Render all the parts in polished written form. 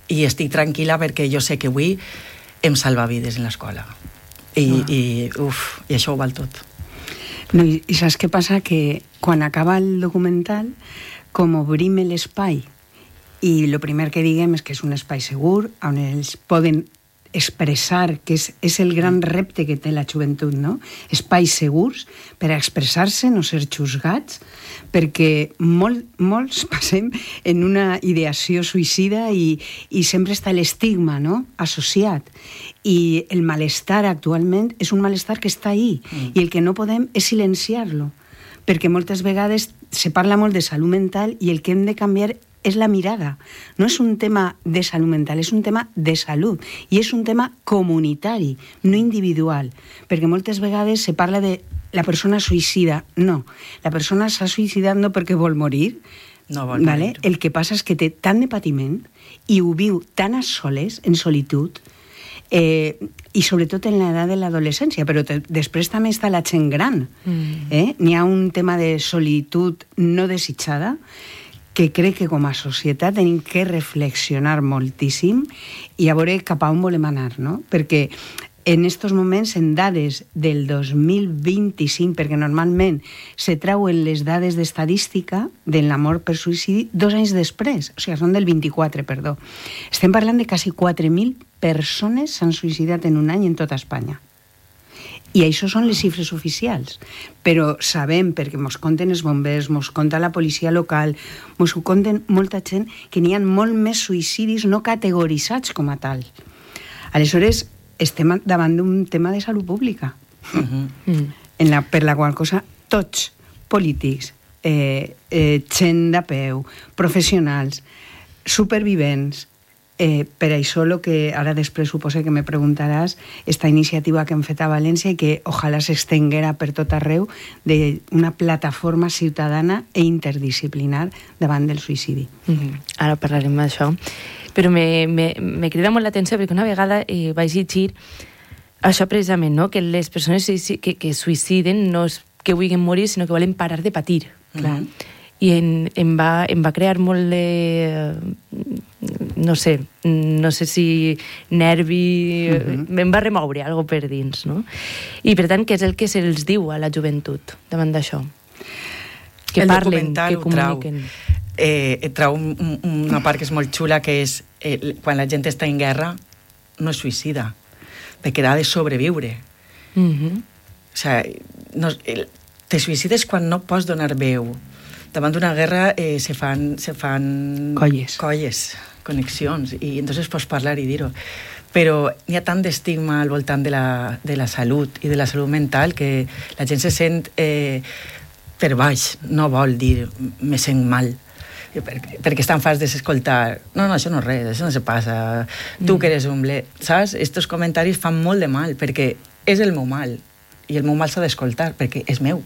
i estic tranquil·la perquè jo sé que avui em salva vides en l'escola. I això ho val tot. No, i saps què passa? Que quan acaba el documental, com obrim l'espai, i el primer que diguem és que és un espai segur, on ells poden expressar, que és el gran repte que té la joventut, no? Espais segurs per a expressar-se, no ser juzgats, perquè molts passem en una ideació suïcida i sempre està l'estigma, no?, associat. I el malestar actualment és un malestar que està ahí, i el que no podem és silenciar-lo, perquè moltes vegades se parla molt de salut mental i el que hem de canviar és la mirada. No és un tema de salut mental, és un tema de salut. I és un tema comunitari, no individual. Perquè moltes vegades se parla de la persona suïcida. No, la persona s'ha suïcidat no perquè vol morir. No vol morir. El que passa és que té tant de patiment i ho viu tan a soles, en solitud, i sobretot en l'edat de l'adolescència, però després també està la gent gran. N'hi ha un tema de solitud no desitjada que crec que com a societat tenim que reflexionar moltíssim i a veure cap a on volem anar, no? Perquè en estos moments, en dades del 2025, perquè normalment se trauen les dades d'estadística de la mort per suïcidi 2 anys després, o sigui, són del 24, perdó. Estem parlant de quasi 4.000 persones s'han suïcidat en un any en tota Espanya. I això són les xifres oficials. Però sabem, perquè mos conten els bombers, mos conta la policia local, mos ho conten molta gent, que n'hi ha molt més suïcidis no categoritzats com a tal. Aleshores, estem davant d'un tema de salut pública. Per la qual cosa, tots, polítics, gent de peu, professionals, supervivents. Per això el que ara després suposo que me preguntaràs, esta iniciativa que hem fet a València i que ojalà s'estenguera per tot arreu, d'una plataforma ciutadana e interdisciplinar davant del suïcidi. Ara parlarem d'això, però me crida molt l'atenció perquè una vegada vaig llegir això precisament, no? Que les persones que suïciden no és que vulguin morir, sinó que volen parar de patir. Clar. I em va crear molt de... no sé si nervi... Em va remoure algo per dins, no? I per tant, què és el que se'ls diu a la joventut davant d'això? Que parlen, que comuniquen. Trau una part que és molt xula, que és quan la gent està en guerra no es suïcida, perquè ha de sobreviure. O sigui, te suïcides quan no pots donar veu. Davant d'una guerra se fan colles, connexions, i entonces pots parlar i dir-ho. Però n'hi ha tant d'estigma al voltant de la salut i de la salut mental que la gent se sent per baix, no vol dir me sent mal, perquè és tan fàcil d'escoltar no, això no és res, això no se passa, tu que eres un ble, saps? Estos comentaris fan molt de mal, perquè és el meu mal, i el meu mal s'ha d'escoltar, perquè és meu.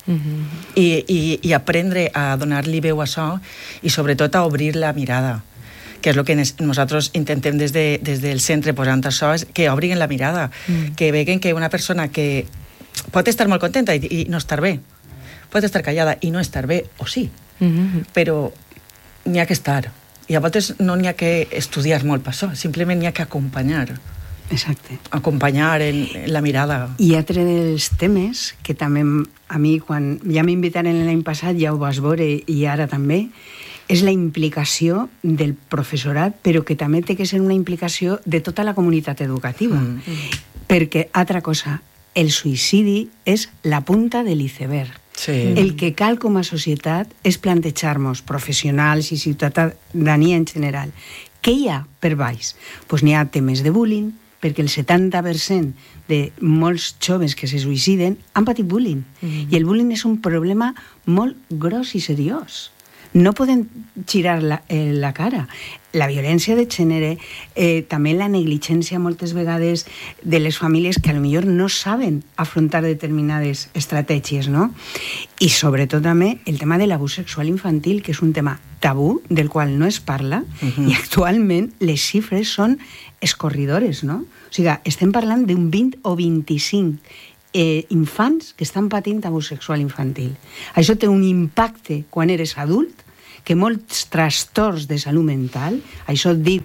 I aprendre a donar-li veu a això i sobretot a obrir la mirada, que és el que nosaltres intentem des del centre posant això, és que obrin la mirada, que veguen que una persona que pot estar molt contenta i no estar bé, pot estar callada i no estar bé, o sí, però n'hi ha que estar, i a voltes no n'hi ha que estudiar molt per això, simplement n'hi ha que acompanyar. Exacte. Acompanyar en la mirada. I altre dels temes que també a mi, quan ja m'invitaren l'any passat, ja ho vas veure i ara també, és la implicació del professorat, però que també té que ser una implicació de tota la comunitat educativa. Perquè, altra cosa, el suïcidi és la punta de l'iceberg. Sí. El que cal com a societat és plantejar-nos, professionals i ciutadania en general, què hi ha per baix? Doncs n'hi ha temes de bullying, perquè el 70% de molts joves que se suïciden han patit bullying. I el bullying és un problema molt gros i seriós. No podem girar la cara. La violència de gènere, també la negligència moltes vegades de les famílies que potser no saben afrontar determinades estratègies, no? I sobretot també el tema de l'abús sexual infantil, que és un tema tabú, del qual no es parla, i actualment les xifres són escorridores, no? O sigui, estem parlant d'un 20 o 25 infants que estan patint abús sexual infantil. Això té un impacte quan eres adult, que molts trastorns de salut mental, això dit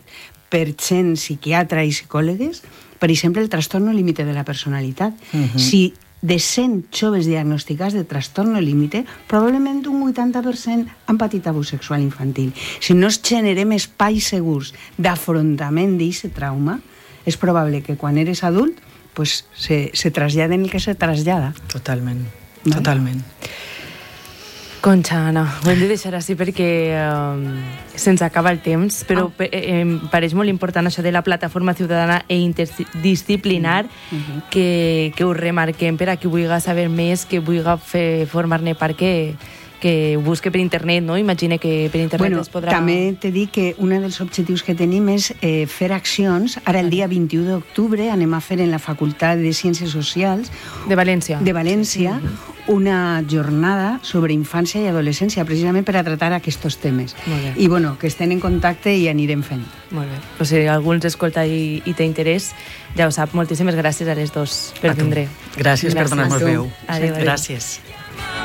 per gent psiquiatra i psicòlegs, per exemple, el trastorno límite de la personalitat. Si de 100 joves diagnosticats de trastorno límite, probablement un 80% han patit abús sexual infantil. Si no es generem espais segurs d'afrontament d'aquest trauma, és probable que quan eres adult pues, se trasllada en el que se trasllada. Totalment, totalment. Conxa, Anna, ho hem de deixar així perquè se'ns acaba el temps, però em pareix molt important això de la plataforma ciutadana e interdisciplinar que ho remarquem per a qui vulgui saber més, que vulgui formar-ne part, que ho busque per internet, no? Imagina que per internet es podrà... També t'he dit que un dels objectius que tenim és fer accions. Ara, el dia 21 d'octubre, anem a fer en la Facultat de Ciències Socials de València una jornada sobre infància i adolescència, precisament per a tratar aquests temes. I, bueno, que estem en contacte i anirem fent. Molt bé. Pues si algú ens escolta i té interès, ja ho sap. Moltíssimes gràcies a les dos per vindre. Gràcies per donar-nos veu. Adéu. Gràcies.